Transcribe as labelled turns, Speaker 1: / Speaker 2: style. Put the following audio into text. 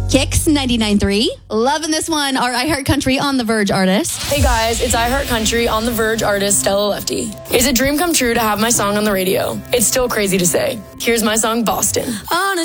Speaker 1: Kicks 99.3. Loving this one. Our iHeart Country on the Verge artist.
Speaker 2: Hey guys, it's iHeart Country on the Verge artist Stella Lefty. It's a dream come true to have my song on the radio. It's still crazy to say. Here's my song, Boston.
Speaker 3: On a